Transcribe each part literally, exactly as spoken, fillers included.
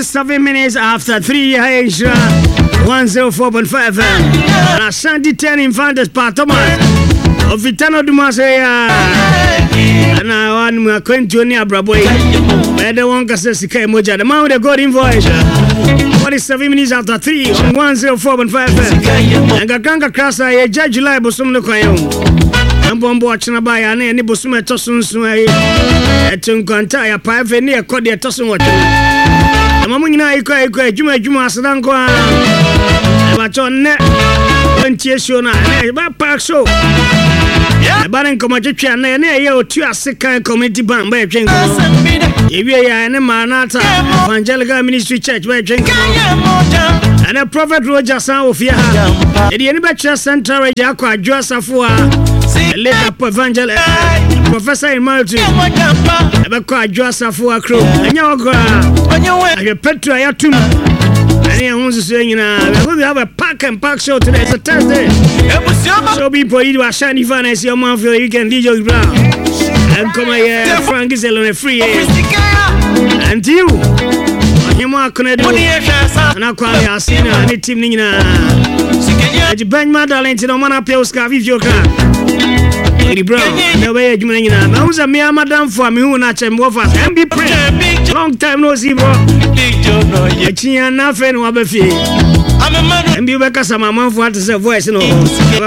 Seven minutes after three, Asia one zero four point five. And Ashanti ten in Fantas Patomas of Vitano Dumasea. And I want my Quentin Abraboy. I don't want to say Sika Moja. The man with the God invoice. forty-seven minutes after three on one zero four point five. And Gaganga Krasa, a judge liable some look on you. I'm watching a buy and any Bosuma Tossun Sway. At Tunquanta, a pipe near Codia Tossun watching. I'm among you, quite Juma Juma Sadanko. But on net, twenty years show now, about park show. Yeah, but in Comacha and near two a second community bank by Jenko. If you are in a Manata, Evangelical Ministry Church by Jenko. And a prophet Roger Sophia. The Unibatcha Center, Jacqua Jossafua. Later, Evangel Professor Emeritus, Ebekwa Jossafua Crew, and your girl, Petra Yatum. And I want to say, you know, we're going to have a pack and pack show today. It's a Thursday. So people, you are shiny fan. I see your mouth, you can D J Brown. And come here, Frank is on a free air. And you, you are connected. And I call you, I see you, and team Nina. You bang my darling to the man up your scarf if you can. Lady Brown, the way you're doing it. I was a mere madam for me who not and more fast. And be pretty. Long time no see, bro. I can't nothing over the fee. I'm a man. And be back as a man for to say voice, no. On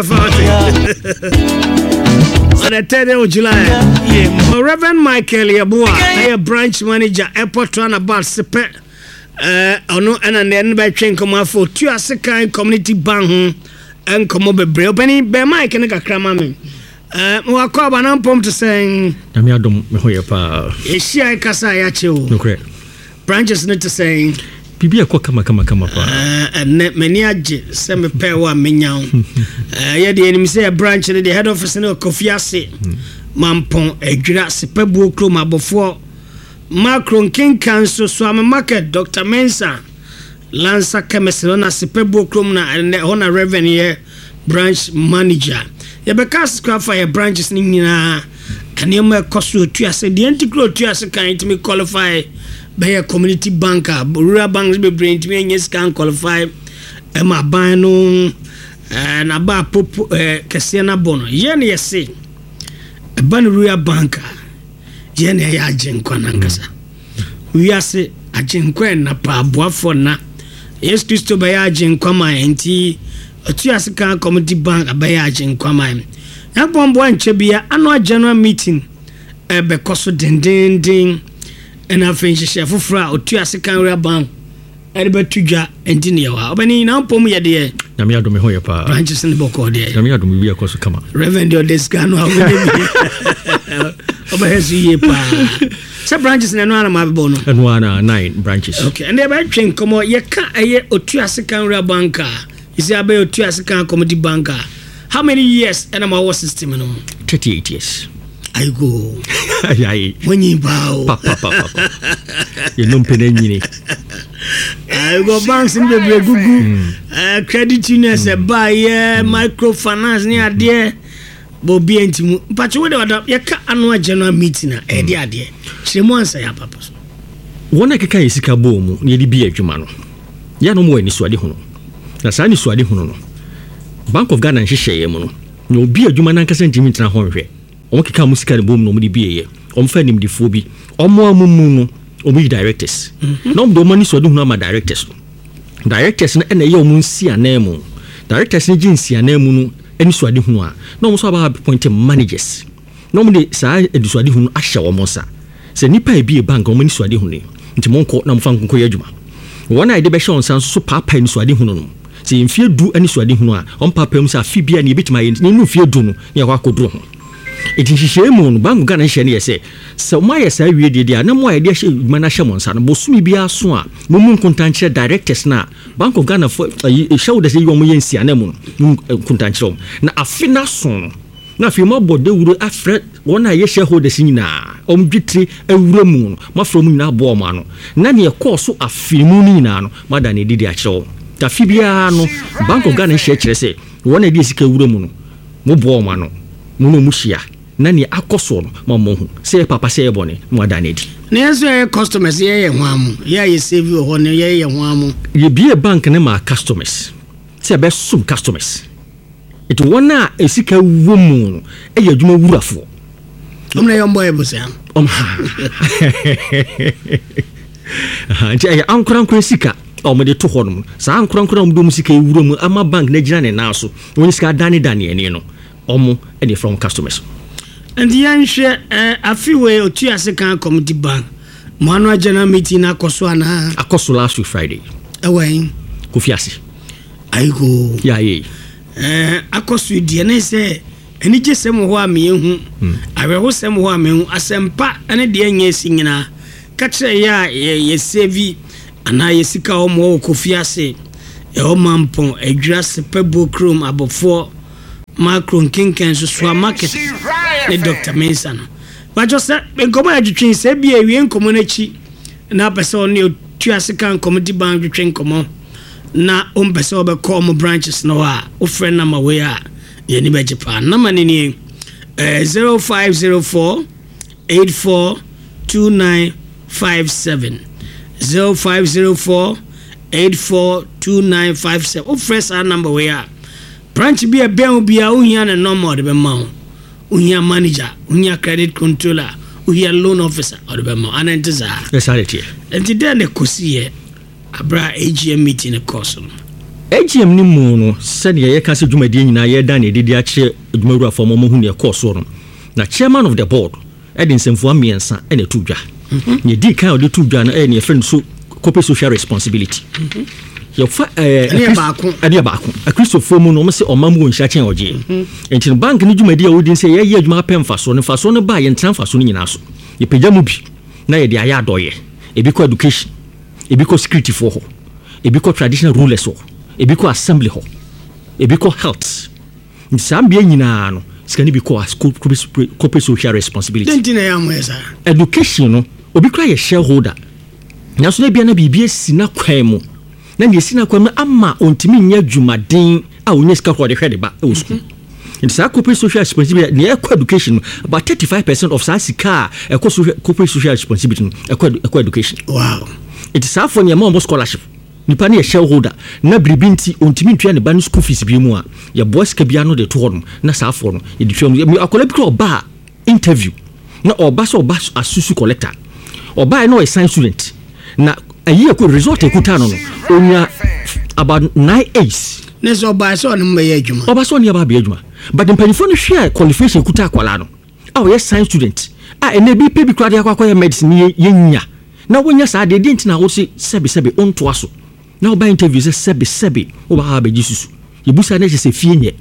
the third of July, Reverend Michael Yabua, a branch manager, airport runabout, Sepet. Uh, ono and then by train come out for two second community bank and come over brave penny by Mike and a cramame. Uh, wa kwa bana mpom to saying Nami adom me hoye pa. Eshi ai kasa ya che o. Nokre. Branches not to saying bibi akwa kama kama kama pa. Uh, and many age se me pe wa menya. Uh, ya de enemy say a branch the head office no Kofiase. Mampon edwira se pebu okro mabofo. Macron King Council Swami Market Doctor Mensa Lancer Kemeselona Sepebu Krumna and the Honor Revenue Branch Manager. Yabecas Craft branches Nina and you may cost you to say the anti-clo to us kind to me qualify by a community banker. Rural banks be brain to me and yes can qualify Emma Bano and about Cassiana Bono. Yen yes say a ban rural banker. Jene ya ajenkwa nankasa. We ase ajenkwa na pa aboafo na. Yes Christo ba ya ajenkwa ma enti otu asika community bank abaya ajenkwa ma. Ya bombo anche bia annual general meeting e be koso denden den na afenhye foforo otu asika area bank e be tudwa enti ne yawa. Obani na mpom ye de na me adome hoye pa. Branches ne boko de. Na me adome bi akoso kama. Reverend your desk anu awode. Oba hezi pa. Some branches na no ana mabebo no. And one nine branches. Okay, and they ba twen komo ye ka eye otu asekan real banker. You see abe otu asekan community banker. How many years and am our system no? thirty-eight years. I go. Ai. When you bow. Papa papa. You no pene nyini. I go banks in the gugu. Uh credit unions e buy microfinance ni ade. Bobi entimu pacho we dey ya ka annual general meeting na e dey ade chiremu ansa ya papa so wona keka yesika bo mu ne di bi adwuma no ya no mo ani so ade hu no na sa ni so ade hu no Bank of Ghana nhyehyeye mu no ne obi adwuma na nkasa ntimi ntena ho hwe o keka mu sika ne bo mu no mo di bi eye o mfa nim di fo bi o mo amumu no o bi directors no do mo ni so ade hu na ma directors directors na ene ye o mu nsi anemu directors ni jinsi anemu no any swadi hunu a no mo so aba appoint managers no mo de sa edi swadi hunu ahye wo mo sa se nipa e bi e bank o mo ni swadi hunu nti mo nko na mo fa nko ye adwuma wona ide be hye on san so papa ni swadi hunu no se mfie du ani swadi hunu a on papa mu sa fi bia ne betima ye ni nu fie du no ne akwa kodro ho eti hihye mu no bank Ghana hye ne ye se se mo aye sa wie de de na mo aye de hye mana hye mo nsa no bosumi bia so a mo mu nkontanche directors na Bank of Ghana for e show de say yo mo yensi anamu nkontanche na afina so na fi mo bode wuro afre wona ye shareholders nyina om dwitri awura mu no ma from nyina bo ma no na ne course afimu nyina no mada ne didi a kyew ta fi bia no Bank of Ghana hye kire say wona de sika wura mu no mo bo ma no mo no mu hia na ne akoso no ma mo hu say papa say bone mo ada ne di Neso e customers ye hwamu. Ya ye save you ho ne ye hwamu. Ye be a bank ne ma customers. Say be some customers. It wona esika womu e ye adwuma wurafo. Omna yombo e busa. Om ha. Nti e ankran sika o me de to honum. Sa ankran kran mu do musika e wuramu ama bank na gina ne na so. Woni sika dane dane ene no. Omo e de from customers. And the answer, I feel where two as a can committee bank. Manual general meeting akoso ana. Akoso last week Friday. Away. Kofiasi. I go. Yeah, yeah. Eh, akoso di na say eni je sem ho a me hu. Awe ho sem ho a me hu asempa ene de anya sinyina. Ka kire ya ye save ana ye sika o mo kofiasi. E o mampon edwira sepebo chrome abofo macron kinken so so market. Ne Doctor Mason. But just that when come at the train say be a win community na person you two African community bank the train come na um person be call branches no a o friend na my way a ye ni be Japan na mani ni zero five zero four eight four two nine five seven zero five zero four eight four two nine five seven o fresh our number way a branch be a ben be a uhia na normal de be ma unya manager, unya credit controller, unya loan officer, or the bema, and enter that. Yes, I did. And then the cosie, a bra A G M meeting a course. A G M ni mono, said ye can see Jumadi na ye dani did ya chair Jumura for Momunia course on. Now, chairman of the board, Edinson for me and son, and a two jar. Ye did count the two jar and your friend so corporate social responsibility. Your fa eh ade baako a Christopher mu no mo se omamu nhia chen oje enti no bank ni dwumadi a wodi se ye ye adwuma pemfa so ne fa so ne ba ye ntanfa so ne nyina so ye pagya mu bi na ye de aya adoye e bi ko education e bi ko security for ho e bi ko traditional rulers ho e bi ko assembly ho e bi ko health nsambia nyina no sika ni bi ko corporate social responsibility denti na ya mwesa education no obi kra ye shareholder na so na bia na bibia sina kwemu na ne sina kwam ama ontimi nya dwumaden a onye sika ko de hwede ba e school in sa corporate social responsibility ne eco education about thirty-five percent of sa sika eco corporate social responsibility eco eco education. Wow. It is for ne more scholarship nipa ne shareholder na bribinti ontimi ntwa ne ba no school fees bi mu a ye boss ka bia no de to ho na sa for no ye de twam akola bi ko ba interview na oba so oba asusu collector oba no a science student na a year could result a kutano onya about nine eights neso ba so no me adwuma oba so ne ba be adwuma but the penifo share qualification kuta akwala no ah yes science student ah ene bi pe bi kwade akwa medicine ye nya na wonya sa de dent na wo se sebe sebe onto aso na oba interview se sebe sebe oba ha be jisusu ye busa na se fie nye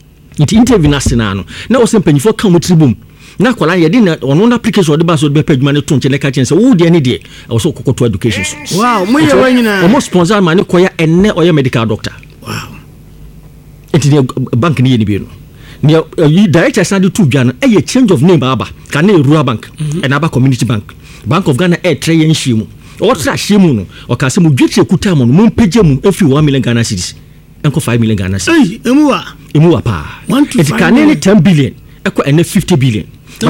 it interview na sena no na wo se penifo kan mo tribum na kwala ye din ono na application de ba so be padwuma ne to nche ne ka chen se wo de ne de wo so kokoto education so wow mo ye wanyina almost sponsor man ko ya enne oya medical doctor wow enti ne bank ne ye ni bi no ne you director send to dwa no e change of name aba ka na rural bank and aba community bank Bank of Ghana e tre yen hwiemu o tra hwiemu no o ka se mo dwetire kuta mo no mo mpagye mu efi one million Ghana cedis enko five million Ghana cedis eh emu wa emu wa pa enti ka ne ten billion eko ene fifty billion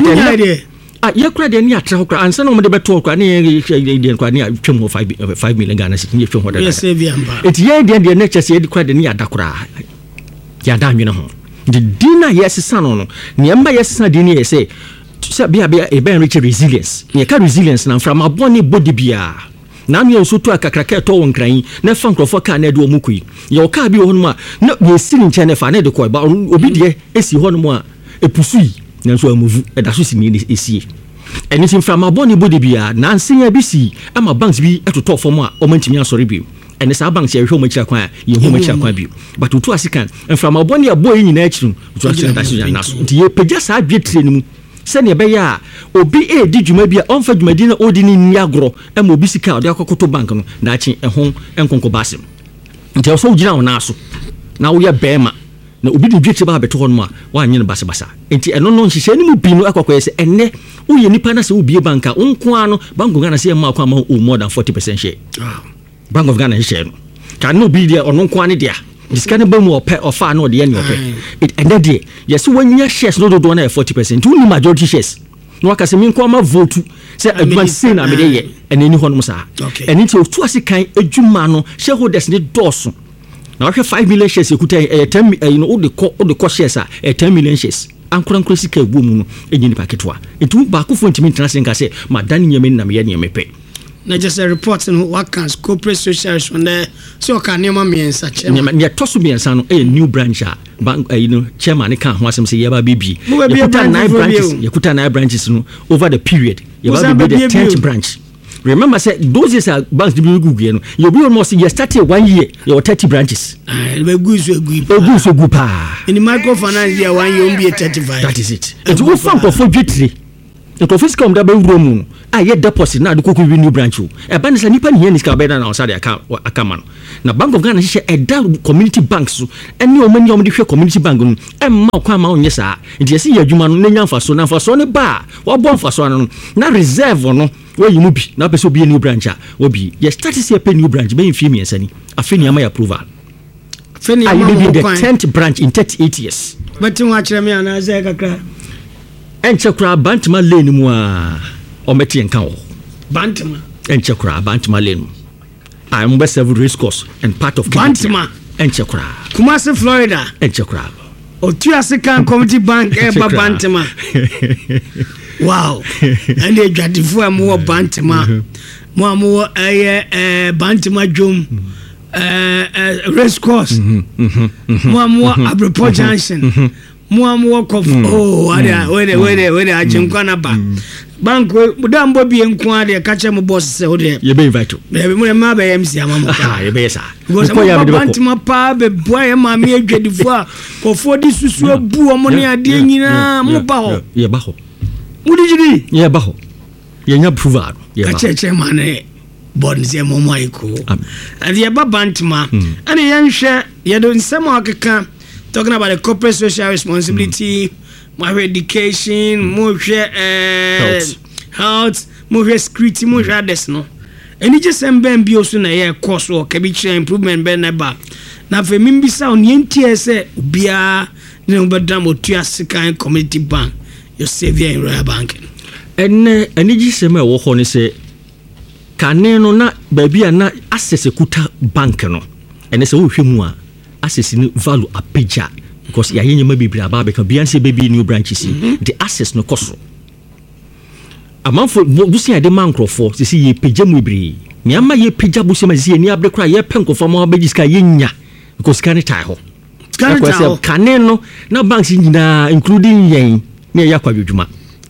ah ye kura de ni atra kura ansa no mo de beto kura ne de kura ne twem five million Ghana cedis ni twem ho da yes e bia mba enti ye de de ne chese de kura de ni adakura ya da nwene ho the dinner yes sano no ne mba yes sana de ni yese so bia bia e ben rich resilience ne ka resilience na from aboni body bia na me nso to akakraka to won kran na fa nkrofo ka na de o mukui ye o ka bi ho no a na ye siri nche ne fa na de ko ba obi de esi ho no a epusui na nso amuvu e da so si ni esie eni sin from aboni body bia na nsia bi si ama banks bi etoto fo mo a o mantimi asori bi ene sa banks ye hwe mo kira kwan ye hwe mo kira kwan bi but to asikan from aboni aboy nyina achiru to asikan da so na so nti ye pegya sa adwe tire ni mu se ne be ya obi e di dwuma bia onfa dwuma di na odi ni ni agro e mo bi sika odi akokoto bank no na achi ehon enkonko basem nti o so ugina wona so na wo ye bema na obi di dwetire ba beto hono a wa anyi no basa basa nti eno no nhihye ni mu bi no akwakoye se enne wo ye nipa na se wo bie banka onko ano bank Ghana se ma akwa ma o more than forty percent share Bank of Ghana share no kan no bi dia ono nko ane dia diskane ba mu ope ofa na ode ye ne ope it ende dia yes wanya shares no do do na forty percent who ni majority shares no waka se me nko ma vote se adwuma se na me de ye ene ni honom sa ene ti otu ase kan adwuma no shareholders ne doso na wahwe five million shares ekuta e ten you know the co the co shares a ten million shares ankura ankura sika egbo mu no enyi ni paketwa etu ba ko fo ntimi internase nka se madani nyame na me ye ne mepe na just a report no what can corporate social responsibility so can nema me ensa chairman ne toso me ensa no e new branch a bank you know chairman kan ho asem se ye ba bibi yakuta nine branches yakuta nine branches no over the period ye ba be the tenth branch. Remember, say those is a banks to be good. You know, you be almost you started one year, you have thirty branches. Ah, we good so good. We good so good pa. In the microfinance year, one year be thirty-five. That is it. It will form for forty-three. The office come double room. I get deposit now. The cook will be new branch. A bank is a nipa here. This can be done outside the account. Account. Now Bank of Ghana share a down community banks. And you many of the community bank. And mau come out yes sir. It is here. You man nenya for so now for so ne bar. What born for so no. Now reserve or no. Where you move now person be a new branch will be yes start to see a pay new branch be in few years any a fini my approval fini I will be the tenth branch in thirty-eight years but you watch me and I say kakra enchekra bantama lane mu a o meti enka wo bantama enchekra bantama lane I am best several race course and part of bantama enchekra Kumasi Florida enchekra otu asikan community bank e ba bantama wow and the jadifo am bantama mo am wo eh eh bantama dwom eh race course mo am wo Abrepo Junction mo am wo kof oh where where where where ajinkwa na ba bank we dambo bi enko ade ka che mo boss se o de ye be invite be mo ma be M C amam ah ye be sa go ya be bantama pa be boy ma me adwadifo a kofo di susu abu o mo ne ade nyina mo ba ho ye ba ho Udijidi ye ba ho ye nya approval ye ba cheche mane bon ze mo mo iko and ye ba bantama and ye nhwe ye do nsem akeka talking about the corporate social responsibility my education mo hwe eh health mo hwe security mo hwe des no eni je sem ben bi osu na ye course o ka bi chere improvement ben na ba na fe mimbisa on ye ntie se bia ne obedam otu asikan community bank your savior in Royal Bank and any gisem e wo ho ne se kane no na ba bia na access kuta bank no ene se wo hwe mu a access ni value apeja because ya yenyema bibira ba be ka bia se baby new branches the access no koso amanfo busia de mankrofo se se ye peja mu bibiri ni ama ye peja busia ma se ni abrekra ye penkofo ma ba giska yenya because kane tai ho kane no na banks nyina including yen ne yakwa dwuma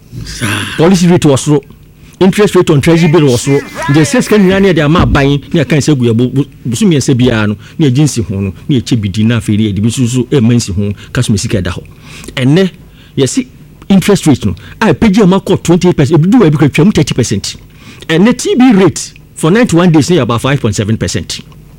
policy rate was low interest rate on treasury bill was low the six can nyane de ama ban ne kan se guya busu mi ense bia no ne agency ho no ne eche bidi na aferi e bisu so e mansi ho kaso mesika da ho enne yesi interest rate no I pay you mark twenty-eight percent e bidu e bi kwa twam thirty percent enne T B rate for ninety-one days ne about five point seven percent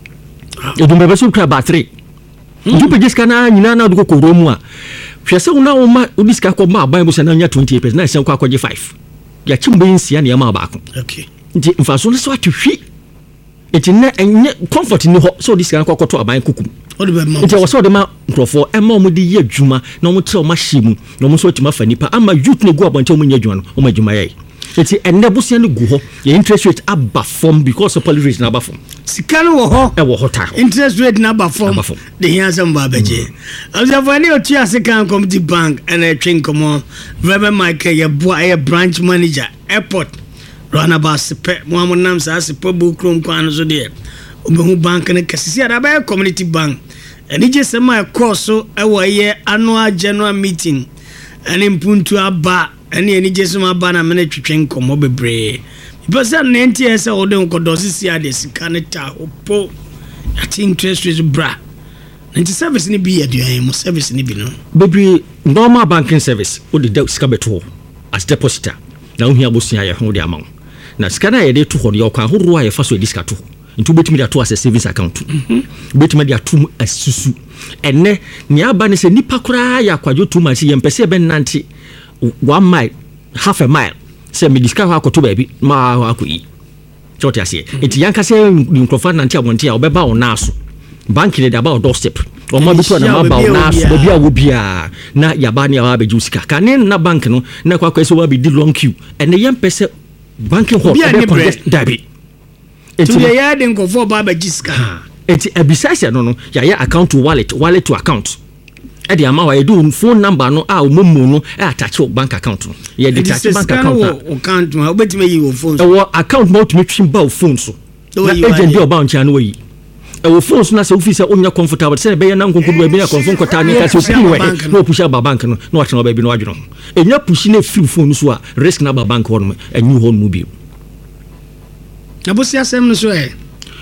e do mebe so kwa about three ndu pe jiska na nyina na do ko romu a hwese una wo ma odiska ko ma aban bo se na nya twenty-eight percent na se ko akwaje five ya chimbe nsia na ya ma ba ko okay nti mfaso no so athwi enti na enye comfort ni ho so odiska ko akoto aban kukum nti wo so de ma nkrofo e ma omudi ye adwuma na omo tre o ma hyimu na omo so otima fa nipa ama youth ne go abonche omo nya adwuma no omo adwuma ye enti enne bosia ne gu ho ye interest rate aba form because of policy rate na aba form sikano wo ho e wo ho ta interest rate na aba form de hiasam ba beje azafani otu asikan community bank and a train come Reverend Michael ye boy ye branch manager airport run about sepe mo amonam sa sepe bu krom kwan so de obehu bank ne kasisi ada ba community bank eni je sema course e wo ye annual general meeting eni mpuntu aba eni eni je sema ba na mena twetwen komo bebre because ninety years old don ko do sisi ade sika ne ta opo at interest rate bra ninety service ni bi aduan mo service ni bi no bebre normal banking service o de sika beto as depositor na ohia bosia ye ho de amount na sika na ye de to ho de okwa horo a ye fa so de sika to ntu betimi de to as a savings account betimi de atum asusu enne ni aba ne se nipa kura ya kwadwo too much ye mpese be nanti one mile half a mile se me discover akoto ba bi ma akoyi choti ase enti yanka se nkrofo nanti abonti a obeba ona so bank le da ba doorstep Oma bitu na maba na so baby a wo bia na yaba ne ya ba ju sika kane na bank no na kwa kwa so wa be di long queue and yam pese banking hall e be dabi to the yard en go for baba jiska enti abisasa no no ya ya account to wallet wallet to account e dey ama wa e do phone number no a omomo no e attach bank account no ye dey attach bank account account ma obetime yi wo phone so e account mo to me twim ba phone so na agent dey oba ncha no yi e wo phone so na se office onya comfortable se be na nkonkodu ba bi na confirm kwata ni ka se pin we no push ba bank no no atena ba bi no adweno enya push na free phone so a risk na ba bank won enyu hon mu bi na bo si asem no so e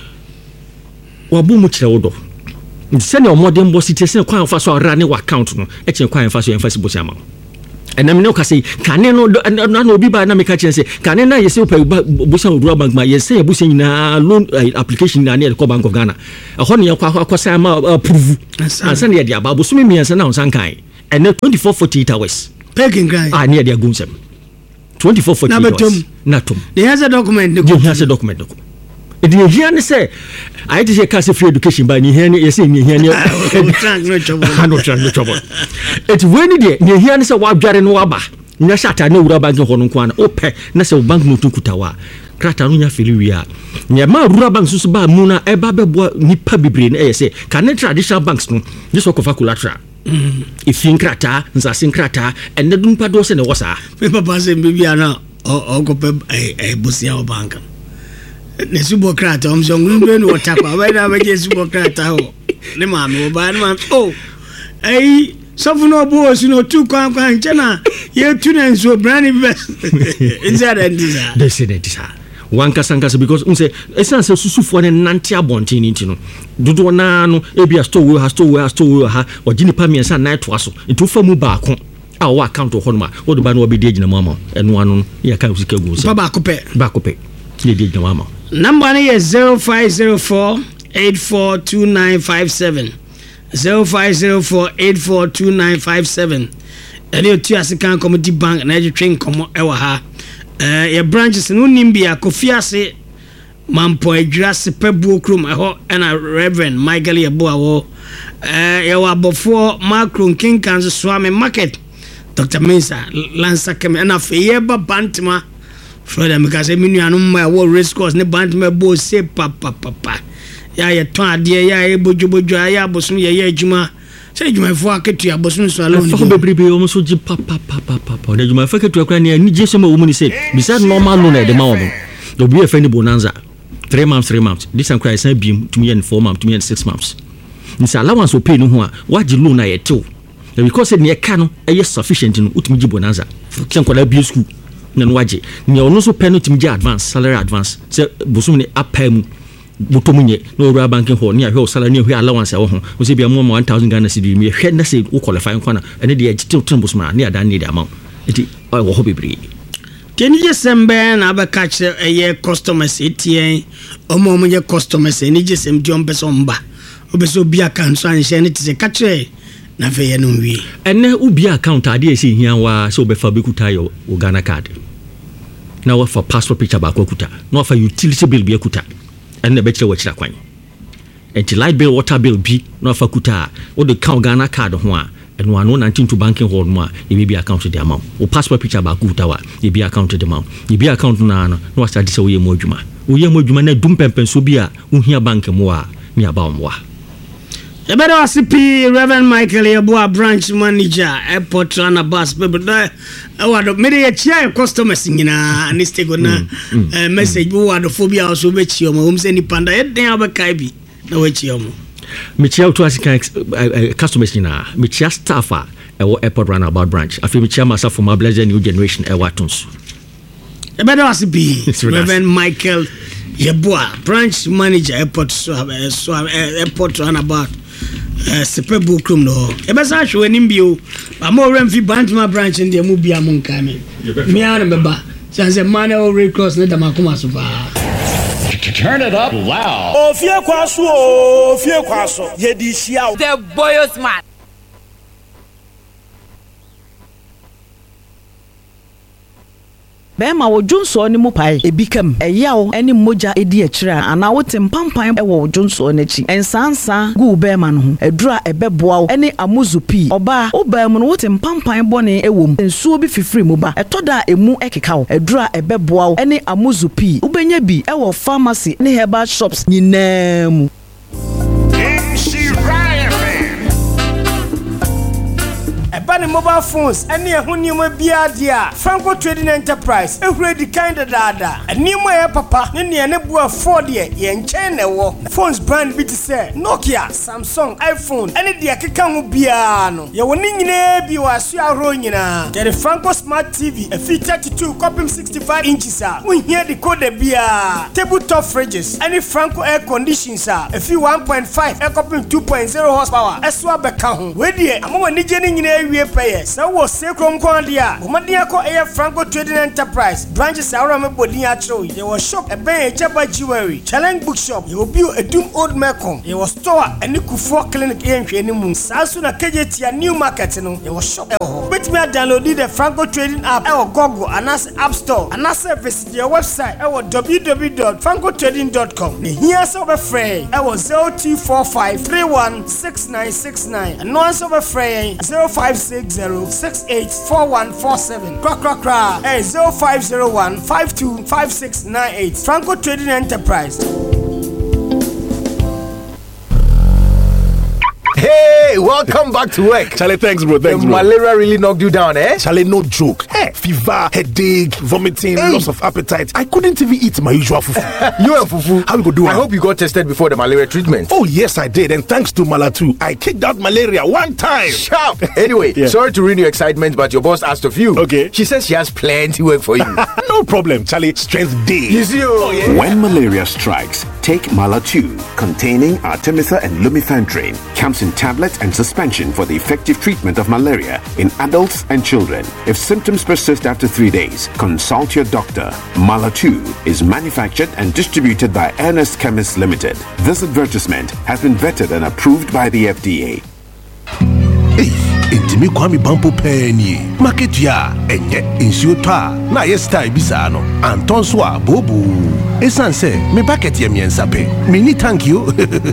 wa bu mu kire wodo sene omodem bo siti sene kwan fa so ra ne wa account no e chen kwan fa so emfa si bo ama enam ne ka say kane no na no obi ba na me ka chen say kane na yesi opa bo san odura bank ma yesi e bo san na loan application na ne the Bank of Ghana e ho ne yakwa akwa say ma approve ansa ne dia ba bo so me miensa na onsan kan and twenty-four forty-eight hours peking kan ah ne dia gunsem twenty-four forty-eight hours na tom they has a document they has a document document it is here ne say I just say case free education by ni here ne yesi ni here ne no trouble no trouble no trouble it when dey ni here ne say wa dware no aba nya shata na wura bank ho no kwa na ope na say bank no tukuta wa krata no nya fili wia nya ma wura bank so ba mu na e ba bebo nipa bibre na e say can traditional banks no this work of collateral if in krata nza sin krata and dum pa do se ne wosa me papa say bibi ana o go pe e busia bank ne subo krata om so ngumbe no takwa ba na ba je subo krata ho ne ma me ba ne ma oh ai sofu no bo su no tu kwan kwan chena ye tu na nso brani be inside and desire they say that desire one kasankas because unse essence susufo ne nante abontin nti no dodo na no e bia store we ha store we ha store we ha ogini pa miensa na to aso nti fa mu ba ko a wa account ho no ma wo do ba no obedi agina mama eno anu ya kan sika go so ba ko pe ba ko pe ne di agina mama number ne is zero five zero four eight four two nine five seven zero five zero four eight four two nine five seven ene otu African Community Bank na je twen komo e wa ha eh your branches no nimbia kofiase mampo adwase pebu okrum eho na Reverend Michael Yeboa wo eh ye wa bofo macron king kan swame market Doctor Mensa lansa kem na fe ye ba bantima Florida because e minu anu ma wo race course ne bantima bo se papa papa ya ye ton ade ya e bojo bojo ya bosun ye ye adwuma se djuma fo aketu ya bosun so alone fa bebrebe o so ji papa papa papa de djuma fa ketu akra ne ni je so ma wo mu ni say beside normal loan e de ma wo no be a friend bonanza three months three months this and cry say bim to me in four months to me in six months nsa allowance o pay no ho a waji loan na ye tew because ne ka no e sufficient no utumi ji bonanza ken kola bi school na no waji ne ono so pay no timi ji advance salary advance say bosum ne apam butomunye no rural banking ho ne ahwe salary ne hwe allowance ho ho so bia mo one thousand Ghana cedi me hwe na say o qualify kwana ene de agite tun bosum na ada ne de amount enti wo ho bebre Can you just send Ben a catch a year customers eighteen or more your customers and you just send John Besomba? Obeso be account so and share it is a catch na fe no wi. And na ubi account ade si hia wa so be fa be kuta yo Ghana card. Na wa for passport picture ba kwa kuta. Na for utility bill be kuta. And na be kire wa kira kwan. And light bill water bill bi na fa kuta. O de count Ghana card ho a and one nineteen to banking hall no e be account the amount o passport picture ba kuta wa e be account the amount e be account na no no start say we mo adwuma wo ye mo adwuma na dum pempen so bi a wo hia bank mo a me aba mo wa e be do C P Reverend Michael Yeboa branch manager airport run bus people da e wa do me dey chia customers nyina ni stego na message wo wa do phobia so be chi o mo se ni panda e den abakai bi na we chi o mo me chia to asika customers na me chia staff a e wo airport runabout branch afi me chia myself for my blessed new generation e watons e be do C P Reverend Michael Yeboa branch manager airport so so airport runabout eh sepebu krum no e be sa hwe nim bio ba mo rem fi Bantama branch ndi mu bia mu nka me me ana me ba say man o red cross na damakoma so ba. Turn it up loud. Oh, fear kwaso, oh, fear kwaso. Ye di shia. The boyos man. bema wo dwonso ne mu pae ebi kam eyawo ene moja edi akira ana wote mpampan e wo dwonso ne chi ensansa gu bema no ho edura ebeboa wo ene amuzupi oba obam no wote mpampan bone ewom ensuo bi fifiri mu ba etoda emu ekeka wo edura ebeboa wo ene amuzupi ubenya bi e wo pharmacy ne herbal shops nyinaa mu. Ebani mobile phones ene ehunimo bia dia Franco Trading Enterprise ehura di kind dada enimo e papa ne ne ne bua four de ye nchen ne wo phones brand bi te say Nokia, Samsung, iPhone ene de akeka ho bia no ye woni nyina bi waso aro nyina the Franco Smart T V a fit thirty-two copy sixty-five inches a we hear the code bia tabletop fridges ene Franco air conditions a fit one point five air copy two point zero horsepower eso abeka ho we de amwa nije ne nyina we pay so was secrom kwandia umadia ko air Franco Trading Enterprise branches are me bodi atro there was shop e ben Echaba Jewelry Challenge Bookshop you be a doom old Mecom there was store and Kufuor Clinic e nhwe mu sasu na kejetia new market no there was shop e ho bet me download the Franco Trading app e Google and App Store and visit your website e w w w dot franco trading dot com ne here so be free e was zero two four five three one six nine six nine and no so be free zero five six zero six eight four one four seven. Crack crack crack. Hey, zero five zero one five two five six nine eight. Franco Trading Enterprise. Hey, welcome back to work. Charlie, thanks, bro. Thanks, the bro. Malaria really knocked you down, eh? Charlie, no joke. Hey, fever, headache, vomiting, hey. Loss of appetite. I couldn't even eat my usual fufu. You and fufu? How we go do it? I hope you got tested before the malaria treatment. Oh, yes, I did. And thanks to Malatu, I kicked out malaria one time. Sharp. Anyway, yeah. Sorry to ruin your excitement, but your boss asked of you. Okay. She says she has plenty work for you. No problem, Charlie. Strength day. You see, oh, yeah. When malaria strikes, take Malatu, containing Artemether and Lumefantrine. Comes in tablets and suspension for the effective treatment of malaria in adults and children. If symptoms persist after three days, consult your doctor. Malatu is manufactured and distributed by Ernest Chemists Limited. This advertisement has been vetted and approved by the F D A. Hey, intimi kwami bampo penny. Market ya enye insuta na yesta ibisano. Anton swa bobu. Esanse me packet ye miensape. Mini thank you.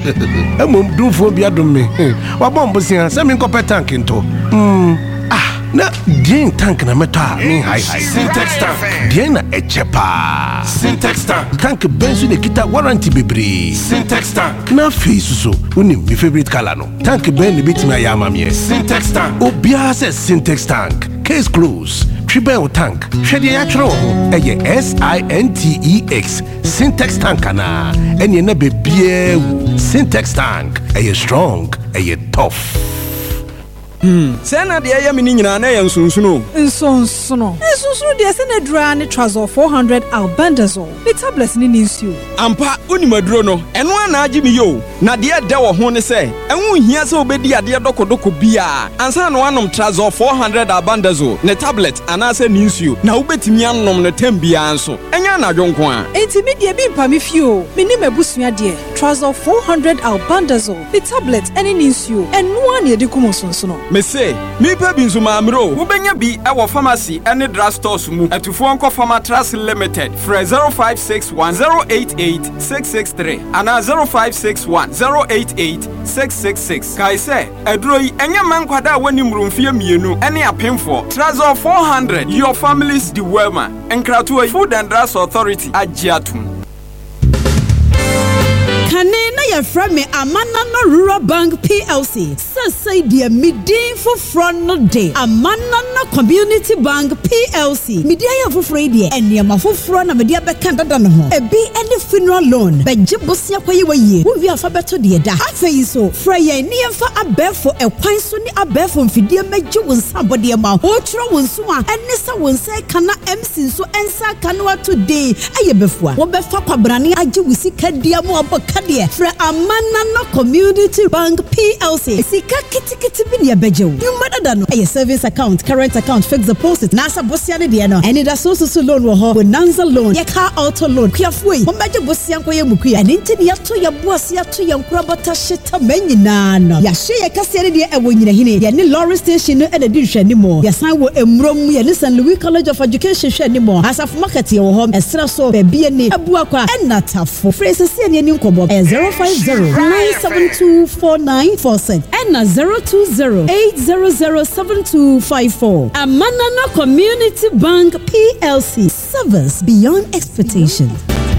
Emom dum fo bia dum me. Wa bombo sia se me nkope tank nto. Hmm. Ah, na din tank na meta me high high. Syntex tank. Din na echepa. Syntex tank. Tank bensu ne kita warranty bebre. Syntex tank. Na face so unim my favorite color no. Tank ben ne bitima ya mamie. Syntex tank. Obia says Syntex tank. Case close. Triple tank. Shedi achro. Eye S I N T E X. Syntex tank ana. Enye na bebie. Syntex tank. Eye strong. Eye tough. Hmm. Sena de ya mini nyina na ya nsunsuno. Nsunsuno. Nsunsuno de sena dra ne Trazol four hundred albendazole. The tablets ni ninsu. Ampa unimaduro no. Eno ana agi mi yo. Na de da wo ho ne se. Enwu hia se obedi ade dokodoko bia. Ansa no anom Trazol four hundred albendazole. Ne tablet ana se ninsu. Na ubetimi anom ne tem bia anso. Enya na dwonko a. Enti mi de bi mpa mi fio. Mini mebusua de. Trazol four hundred albendazole. The tablet eni ninsu. Eno ana de kumo sonsono. Me say, me pa binzu mamro. Ubenya bi e wo pharmacy ene drug stores mu. Atufo nko Pharmatras Limited. Fra zero five six one zero eight eight six six three. Ana zero five six one zero eight eight six six six. Kai say, edro yi enya mankwada wani mrumfie mienu ene apemfo. Trazol four hundred. Your family's the wema. Enkratu Food and Drugs Authority agiatum. Kanena ya frame Amanana Rural Bank P L C. Sasa dia midin for front no day. Amanana Community Bank P L C. Midia ya fufro dia eni ama fufro na media beka dada no ho. Ebi any funeral loan. Beje bosia kwaye waye. Wo wi afa beto de da. Afei so fra ye ni emfa abefo ekwan so ni abefo mfidie meje wo nsabode ma. Ho tro wo nso a ene sa wo nsa kana M C so ensa kana wa today. Aye befo. Wo befa kwabrane age wo sika dia mo oboka de. Fra Amanana Community Bank P L C. Sika kiti kiti bi ne abejew. You matter than a savings account, current account, fixed deposit. Nasa bosia ne de no. Eni da so so loan wo ho. Bonanza loan, ye car auto loan. Kuafoi. Mo meje bosia nko ye mukua. Eni nti ne ato ye boasia to ye nkrabata sheta manyina no. Ya hye ye kase ne de e wo nyina hine. Ye ne Lorry Station no e na di hwani mo. Ya san wo emrom ye ne Saint Louis College of Education hwani mo. Asaf market ye wo ho. Esra so be bie ne abua kwa ena tafo. Phrases se ne ni nkobo. zero five zero nine seven two four nine four six and zero two zero eight zero zero seven two five four. Amanana Community Bank P L C. Service beyond expectation.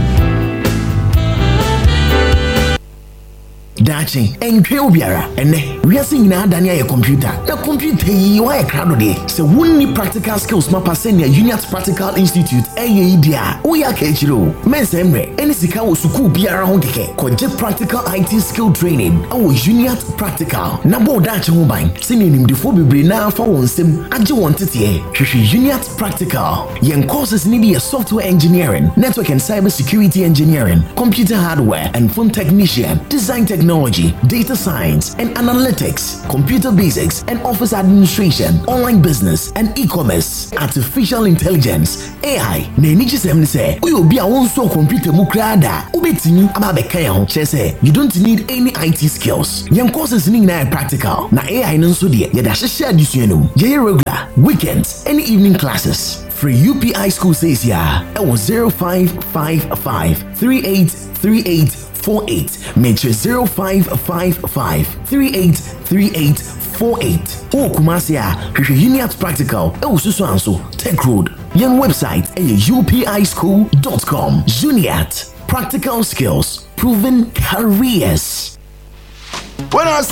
Dachi, and Kilbiara, and we are seeing now Dania computer. The computer you are a crowd day. So wouldn't practical skills mapa send your Uniat Practical Institute A E D A. We are Kechiro. Mensemre, any sika wo suku biara ho keke. Koje practical I T skill training. Our Uniat Practical. Nabo dachi ho ban. Sini nim defo bebre na fa won sem. Aje won tete. Hwehwe Uniat Practical. Yen courses ni be software engineering, network and cyber security engineering, computer hardware and phone technician, design technology. Technology, data science and analytics, computer basics and office administration, online business and e-commerce, artificial intelligence, A I. Na eniji sem say, uyo bi a wonso computer mu krada, ubetini ababeka ya ho say, you don't need any I T skills. Yen courses ni na practical. Na A I nso de, ye da hye adisuenum. Ye regular, weekends, any evening classes. Free U P I school says ya. It was zero five five five three eight three eight four eight. Metre zero five five five three eight three eight four eight. O Kumasia, Uniat Practical, El Susu Anso, Tech Road. Young website u p i school dot com. Uniat Practical skills, proven careers. When I was